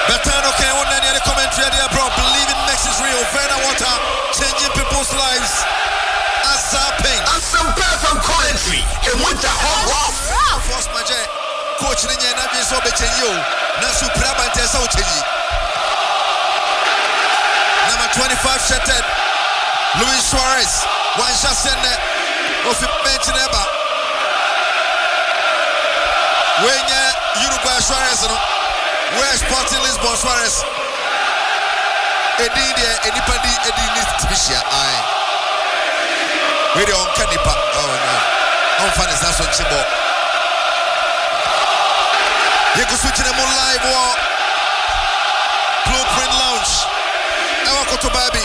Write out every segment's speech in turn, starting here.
Betano can one any commentary there, bro. Believing makes it real. Verna Water changing people's lives. Azaping. And some perfect commentary. And with the whole Force Major. Coach Ninya Nabi so Bechenyo. Nasu Praba Tessa Ucheji. Number 25 shattered. Luis Suarez. One shot send it. Of it mention ever. When Uruguay Suarez, where Sporting Lisbon Suarez. Edidia, anybody, needs to be share. We're on Canipa. Oh no. I'm fine as that's what Chibo. You can switch them on live war. Blueprint Lounge. Ewa Baby.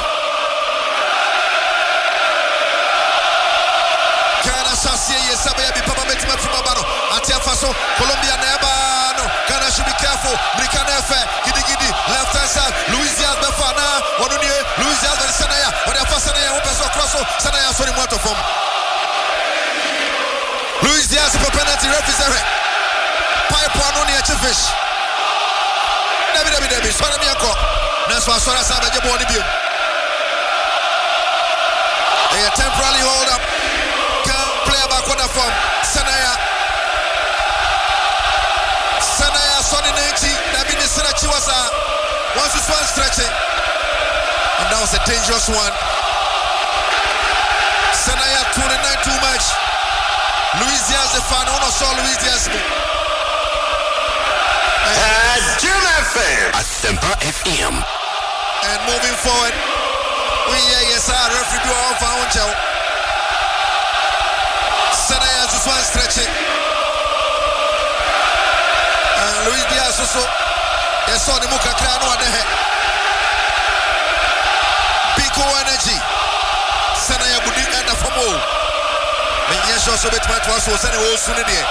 Ghana Sassi, Sabaya, Papa Metima Fumabano, Atia Faso, Colombia Nebano. Ghana should be careful. Brikanefe, Gidi, left hand side, Louisiana Befana, Onunie, Louisiana Sanaya, or the Fasanaya, Opeso Crosso, Sanaya, sorry, what from Louisiana for penalty referee. Pipe on only a fish. Debbie, Swana Miako. That's why Swana Sabe Jaboni View. They are temporarily hold up. Can't play back on the form. Sanaya, Sonny Nancy, David Sinachi was once this one stretching. And that was a dangerous one. Sanaya 29 too much. Louisiana's the fan. I saw Louisiana's. Jim FM. Asempa FM. And moving forward, we yes, our referee do our found show. Sanaya just one stretching. And Luis Diaz also. Yes, saw the Muka Krano on the head. Pico energy. Sanaya Budi and the Famo. And yes, also bet my twas was any old soon in here.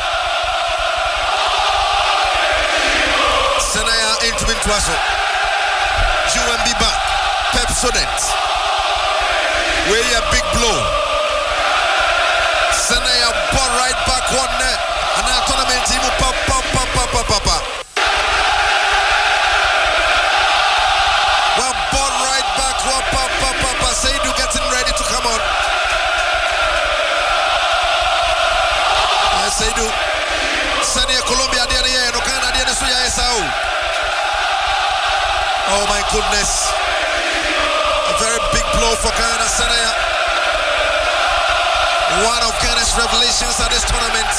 Sanaya into Twasso. UMB back. Pepsodent. Where a big blow. Sanaya ball right back one net. And our tournament team papa. One ball right back. Papa. Saidu getting ready to come on. Saidu. Sania Colombia DNA no Ghana DNA Suya Esau. Oh my goodness. A very big blow for Ghana. Sania. One of Ghana's revelations at this tournament.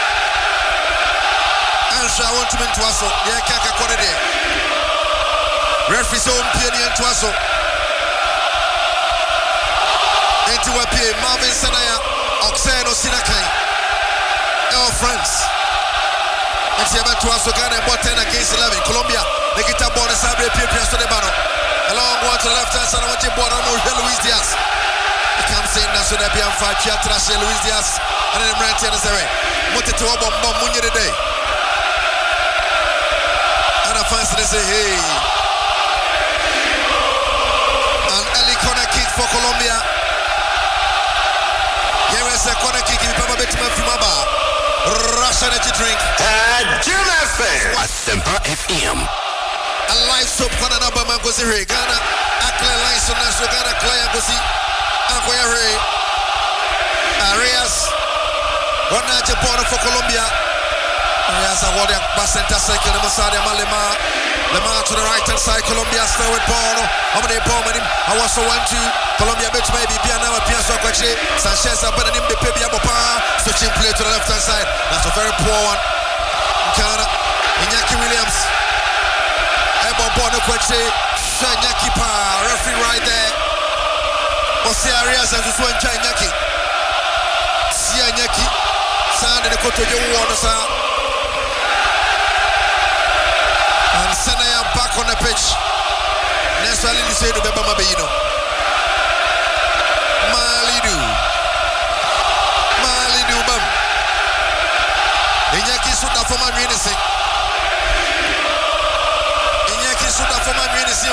Ansha want to win Twasso. Yeah, Kaka Korede. Referee's own Pieni and Twasso. Into a PA Marvin Sanaya. Oxeno Sinakai. Our friends. And see about Twasso Ghana and 10 against 11. Colombia, they get a ball and Sabre Pierre to the battle. Along one to the left hand side, I want to board on Luis Diaz. He comes in, that's what I be on 5 Piatrash, Luis Diaz, and then Ranty and Zare. Mote to a bomb Munye today. And I fancy they say, hey. An early corner kick for Colombia. Here is a corner kick in Papa Betima Fumaba. Russian energy drink. Jim FM. Asempa FM. A live soap corner number man goes here. Ghana. Akle line so national Ghana client goes see. Ankoya Ray. Arias. One night border for Colombia. Arias awarded by center cycle. The Masada Malema. Lemar to the right hand side. Colombia still with ball. How many ball with him? I was so 1-2. Colombia bet maybe Piana Piazza Quache. Sanchez abandoned him the Pebia Bopa. Switching play to the left hand side. That's a very poor one. Ghana. Iñaki Williams. Ebo Bono Quache. Iñaki Pa. Referee right there. Ose Arias and Juswan Iñaki. Sia Iñaki. Sand in the Koto Joe. And Sanaya back on the pitch. Next one, you say to Beba Mabino. Malidu Bam. Iñaki Suda for man Renesi. Iñaki Suda for man Renesi.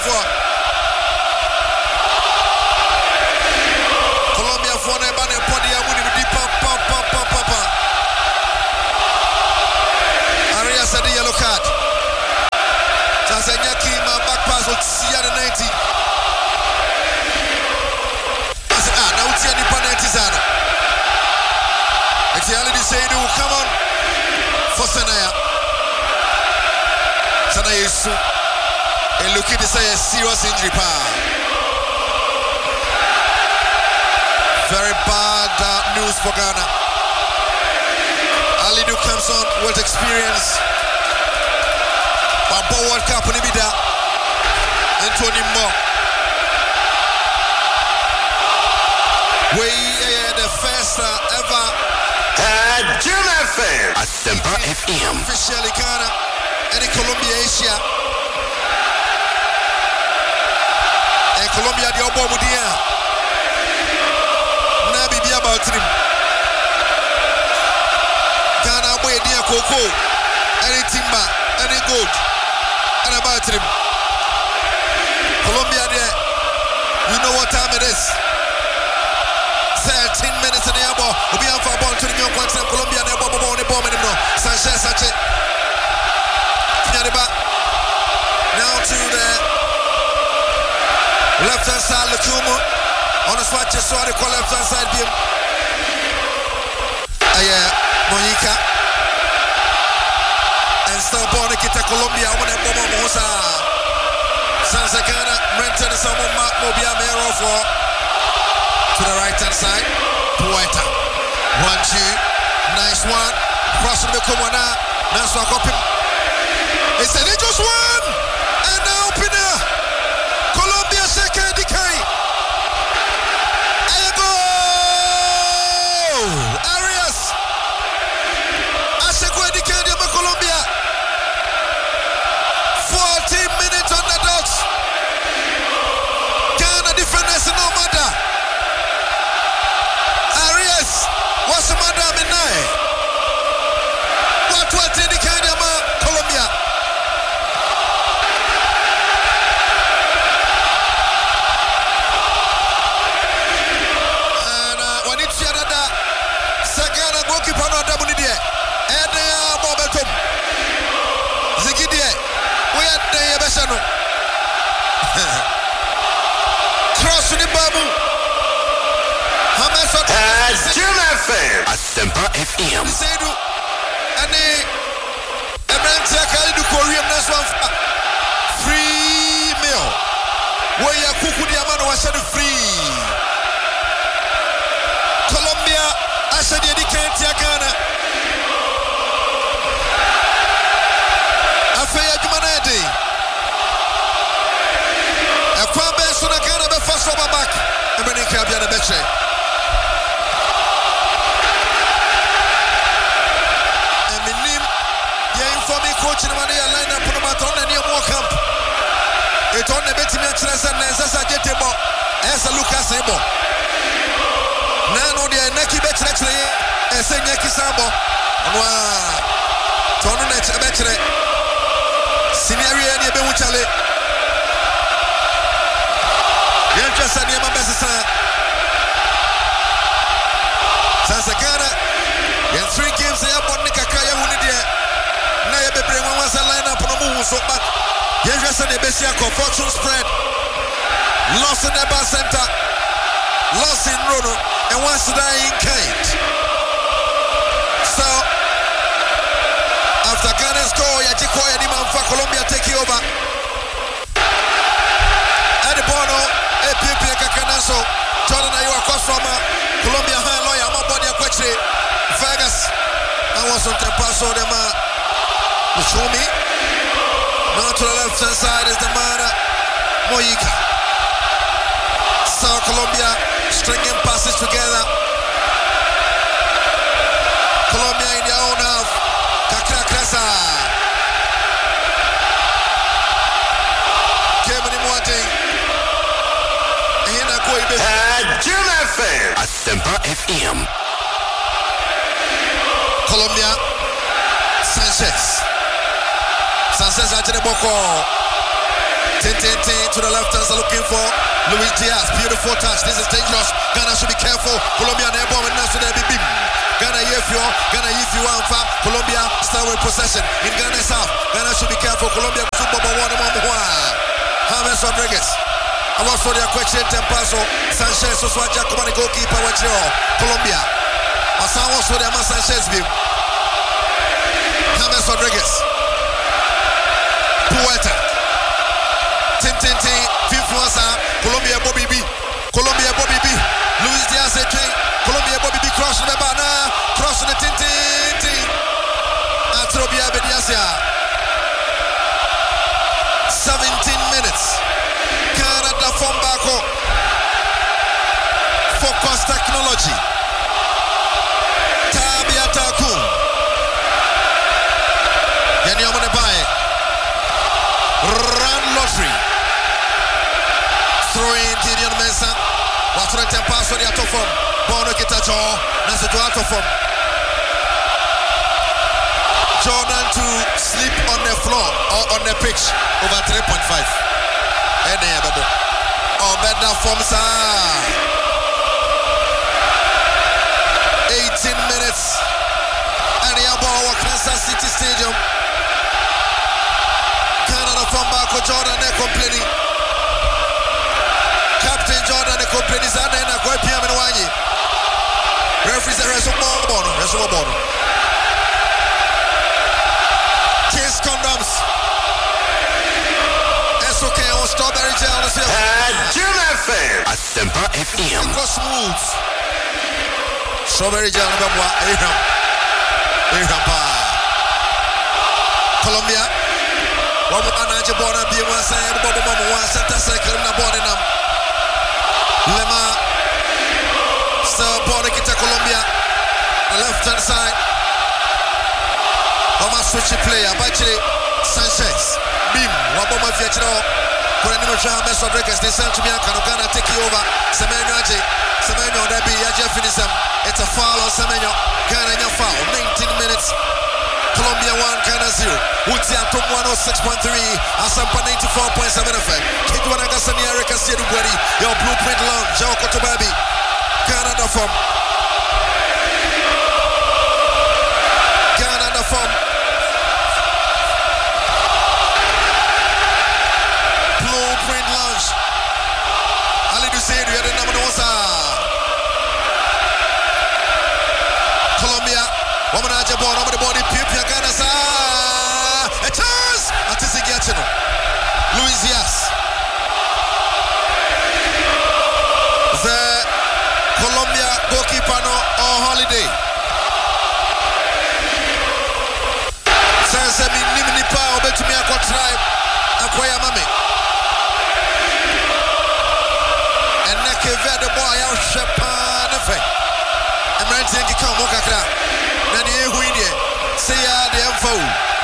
Colombia for Nebane Podia winning with deep papa. Arias had the yellow card. Sansa Ghana is looking to say a serious injury. Very bad news for Ghana. Alidu comes on with experience. But World Cup on Ibida. Anthony Mo. We are the first ever Jim FM Asempa FM officially Ghana and Colombia Asia. And Colombia the Obo Mudia. Nabi be about him. Ghana way near Coco. Any timber, any gold. And about him. Colombia there. You know what time it is. 13 minutes in the air ball. We'll be on for a ball to the young continent. Colombia, the ball on the bomb anymore. Sanchez. Now to the left hand side, Lukumu. On the swatch, so they call left hand side. Mojica. And still born to Kita Colombia. I want to bomb on Mosa. Sansakana, Renton, and someone Mark Mobia Mero for. To the right hand side, Poeta. 1-2, nice one. Crossing the Kumana. That's what got him. He said he just won. And now opener. Colombia second decay. And go. Arias. Aseko decay of Colombia. 14 minutes on the dots. Ghana defenders no matter. What's the matter in there? What in the kind of Colombia? And when it's the other second goalkeeper no double there. And they are momentum. Zigidie. We are there Besano. Cross to the babu. Jim FM Asempa FM Sedu Ane Ebrante Akali du Korean next one free meal where ya kuku di amano wa shadu free Colombia ashadi edikenti ya Ghana Afeya Jumanedi Ekwa benso na Ghana befa soba back Ebenika Abiana Beche coach in the line up on the maton and near more camp. It on the betting and Sasa Jetebo as a Lucas Ebo. Nano the Neki bet actually and say Neki Sambo. Wow. Tononet Betre Scenario and Yabuchale. Yankas and Yama Bessa Sansakana. In 3 games, they are on Nikakaya Hunidia. Now you be bring one line up on the move so back. Yes, yes, and the Bessia fortune spread. Lost in the bar center. Lost in Rono. And once today in Kate. So after Ghana score, Yachiko and Iman for Colombia take you over. Eddie Bono, APP Kakanaso, Jordan Ayo across from Colombia high lawyer, my body a question. Vegas. I want some pass on them. Mushumi. Now to the left hand side is the man Mojica. South Colombia stringing passes together. Colombia in their own half. Kakra Krasa. Came in one thing. Hina Koibe. Jim FM Asempa FM Colombia. Sanchez Ajineboko. Tin to the left hand, looking for Luis Diaz. Beautiful touch. This is dangerous. Ghana should be careful. Colombia and airborne and now so they be beam. Ghana if you want for Colombia start with possession. In Ghana South. Ghana should be careful. Colombia Super Bowl 1. James Rodriguez. I was for their question Tempaso. Sanchez Oswaja Kumani goalkeeper Wachio. Colombia. Asan was for their man Sanchez view. James Rodriguez. vuelta. Tintinti, Fifuasa, Colombia Bobby B. Luis Diaz Colombia Bobby B crossing the banana, crossing the Tintinti. Atrobia Bediasia. 17 minutes. Canada from Bako. Focus technology. Tabia Takun. Yanyamane Baye. Run lottery. Throwing Gideon Mensah. Watching the pass on the out of form. Bono Kitajo. Naso to out of form. Jordan to sleep on the floor or on the pitch over 3.5. Oh, better from 18 minutes. And the ball Kansas City Stadium. Canada from back with Jordan, they're complaining. Captain Jordan, they're complaining. Zana, go PM and Wani. Referees, there's a more. Kiss condoms. It's okay on Strawberry Gel. Jim FM. Asempa FM. Go smooth. Strawberry Gel. Colombia. Wabu anaje bona bi one side, Bobo Mama one center circle na bona nam. Lema. Still bona kita Colombia. The left hand side. Oma switch player, Bachile Sanchez. Bim, Waboma Fiachino. Kwa nimo cha Messi Rodriguez, they sent to me and Ghana take you over. Semenyo Aje, Semenyo Debi, Aje finish them. It's a foul on Semenyo. Ghana foul. 19 minutes. Colombia 1, Ghana 0. Uti Atom 106.3. Asampa 94.7 FM. Kidwana Gasani Erica Siedu Bwedi. Your Blueprint Lounge. Jao Kotobabi. Ghana from. Ghana from. Blueprint Lounge. Ali Dusedu, you had the number one. Colombia, woman at Jabon, over the body, Pipia Ganasa. A chance! Atisi Gatino. Luis Diaz. The Colombia goalkeeper on holiday. Sansa Nimini Pao, Betumi Aqua Tribe, Aquaya Mami. And Nakeva the boy out Shapan effect. And Ranting come Mokakra. Nani Huidia. Say the info.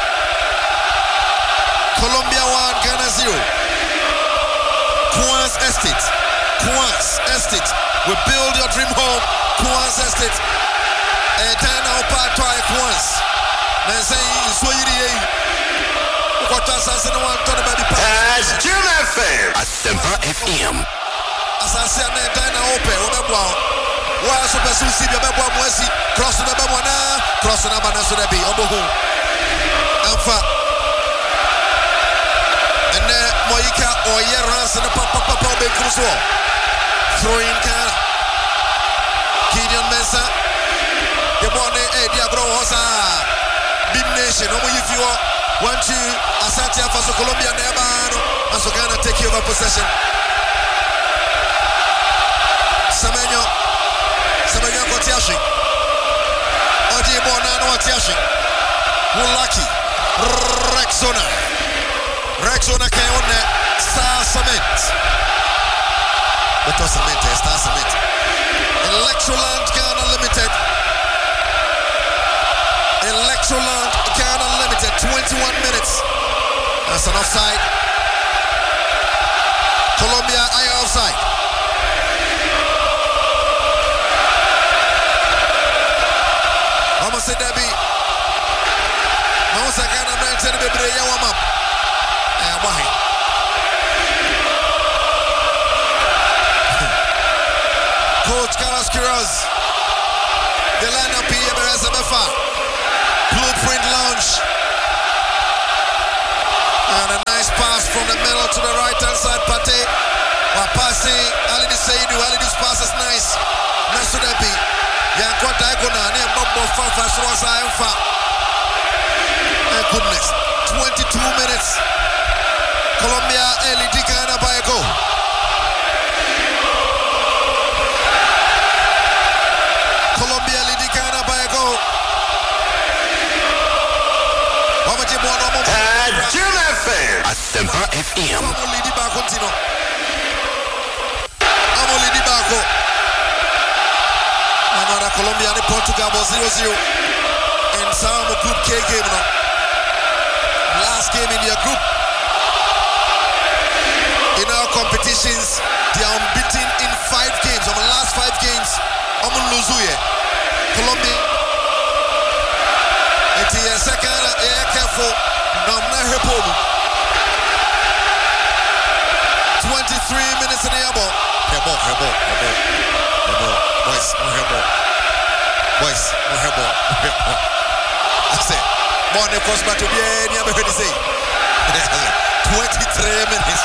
Colombia 1, Ghana 0. Quans Estate. We build your dream home. Quans Estate. And Dana Opatoi Quans. And saying, so you what does I say? No one talking about the past. Jim FM. Asempa FM. As I say, I'm Dana Ope. Why so person see your baby Mwesi cross the baby wana cross na bana so be obohu amfa ene moyika oye rans na papa be kruso throwing can Gideon Mensah the bone dia bro hosa big nation omo yifiwo 1-2 Asante Afaso Colombia na eba no aso Ghana take over possession. Semenyo Kotiashi. Odi Bonano Kotiashi. Mulaki. Rexona Kayone. Star Cement. Beto Cement, Star Cement. Electroland Ghana Limited. Electroland Ghana Limited. 21 minutes. That's an offside. Colombia, I offside. Vamos a Debbie. Vamos a Ghana American Baby. Ya warm up. Why? Coach Carlos Quiroz. The lineup here is MFA. Blueprint Lounge. And a nice pass from the middle to the right hand side. Pate. While passing, Ali Seidu. Ali's pass is nice. Nasu Debbie. Yankwa diagonal near Bumbo Fafa Srosa Enfa. My goodness, 22 minutes. Colombia early Ghana by a goal. Colombia leading Ghana by a goal. Jim FM. Asempa FM. Another Colombia and Portugal was 0-0 in some Group K game now. Last game in their group. In our competitions, they are unbeaten in 5 games. On the last 5 games, Luzuye, Colombia. It's a second, careful. Now, 23 minutes in the air ball. Boys, that's it. Morning cross back to be any other to say. 23 minutes.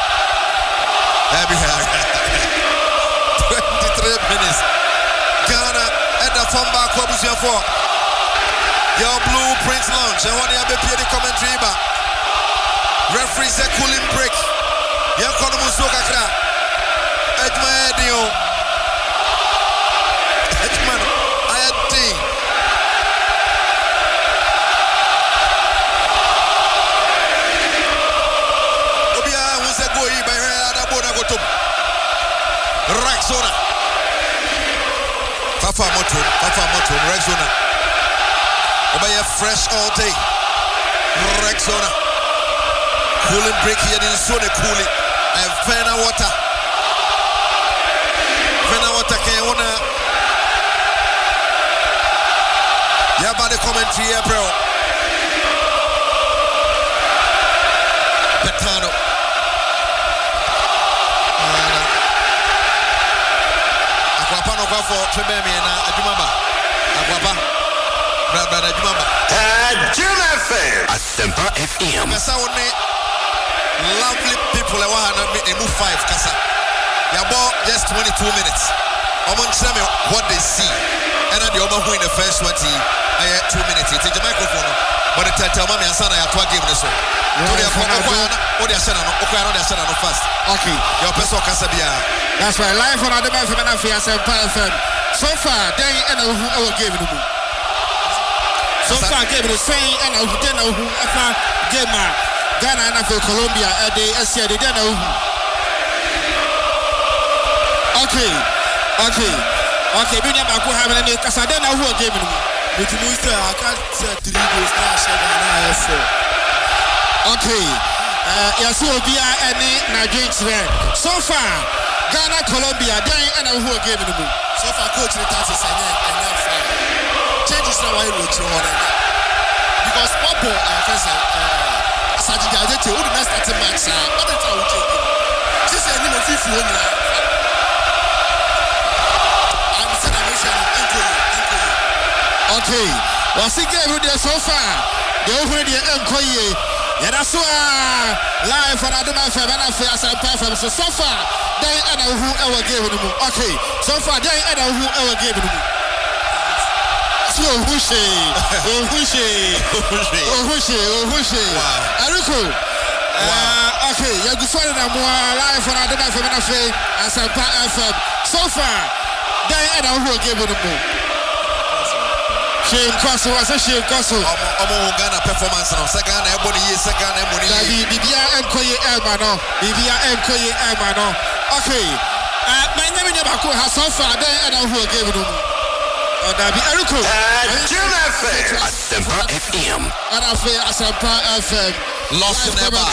23 minutes. Ghana at the fun back what was your for? Your Blueprints launch. I want to have a the commentary back. Referee said cooling break. Your Konomu Sokakra. Edmadio. Edman. Ayati. Obia who's a go by her bona go to Rexona. Fafa Moto, Rexona. Obaya fresh all day. Rexona. Cooling break here in Sone cooling. And Fena water. Can wanna. Yeah, by the commentary here, bro. Betano. Akwapa no kwa for Trebemi na Adjumamba. Akwapa. Brother Adjumamba. Jim FM. Asempa FM. Kasa one lovely people I want to move 5 kasa. Ya ball just 22 minutes. Omo tell me what they see. And the Omo who in the first 2 minutes. It's the microphone. But the tell me asana ya twa game this one. Fast. Okay. Your person kasa bia. That's right. Live on Adema FM and Asempa FM. So far, they our game no more. So far, game the same and who then who game Ghana and Colombia at the SCA they don't know. Okay, we never go have any because I don't know who gave me. But you know, I can't say 3 days now. Okay, yes, will be any Nigerian. So far, Ghana, Colombia, they and who gave me. So far, coach the taxes and then fire. Changes now why we to order. Because Papa, Sajid Adete, who the next 30 match, what the time we take it. She said, you know, 50 Okay, what's the game with so far? The over the Enkoye. Yeah, that's why live on Adama FM and Asempa FM. So far, they and who ever gave them. Okay, so far, they and who ever gave them. So, Hushe. Ariko. Okay, you're good for them. Live on Adama FM and Asempa FM. So far, they and who gave them. Shame Kosso, I say Shame Kosso. Ghana performance now. Second, everybody is second, everybody. Bibia Enkoye Elmano. Okay. My name is Nebaku has so far there and who gave it to me. Dabi Eriko. Jim FM. Asempa FM. And Asempa FM. Lost in Eba.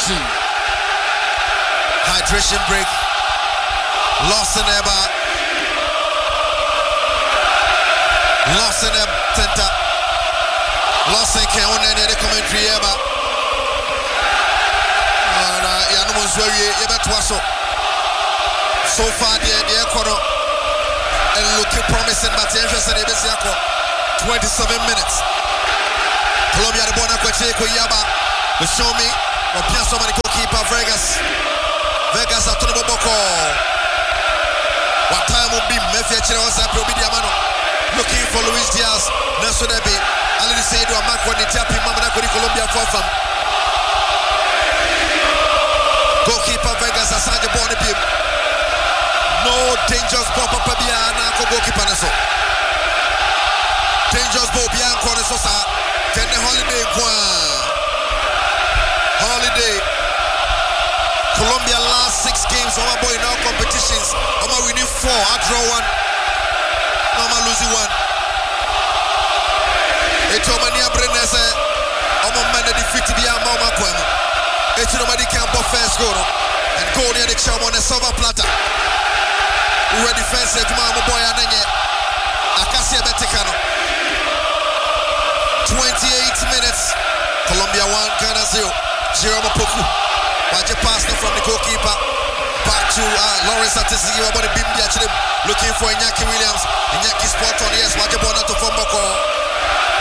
Hydration break. Lost in Eba. Lost in the center. Lost in Keone and the commentary eba. So far the Ecuador and looking promising but the interest in the 27 minutes. Colombia the Bona Kwecheko Yaba. The show me or Piasso Manico keeper Vegas at Tonoboko. What time will be Mefia was up Diamano. Looking for Luis Diaz, Nelson Ebe, Ali Seido, Marco Nitapi, Mamma Colombia for fam. Goalkeeper Vegas Asante Boni Bim. No dangerous ball Papa Biana goalkeeper Neso. Dangerous ball Bianco Neso sa. Can the Holiday Holiday. Colombia last 6 games on my boy in all competitions. I'm winning 4, I draw 1. No I'm losing 1. It's all many Brenese. I'm a man that defeated the Mama Kwame. It's nobody can but first goal. And goal near the charm on the silver platter. We were defensive, Mama boy and then Acacia Beticano. 28 minutes. Colombia 1, Ghana 0. Jerome Poku. Watch a pass now from the goalkeeper. Back to Lawrence Atisigiwa, but the Bimbi actually looking for Iñaki Williams. Iñaki